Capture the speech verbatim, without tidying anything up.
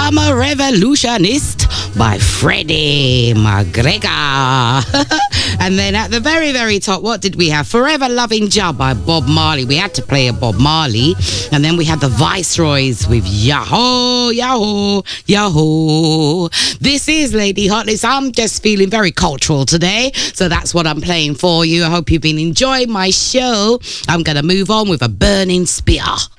I'm a Revolutionist by Freddie McGregor. And then at the very, very top, what did we have? Forever Loving Jah by Bob Marley. We had to play a Bob Marley. And then we had the Viceroys with Yahoo, Yahoo, Yahoo. This is Lady Hotness. I'm just feeling very cultural today. So that's what I'm playing for you. I hope you've been enjoying my show. I'm going to move on with a Burning Spear.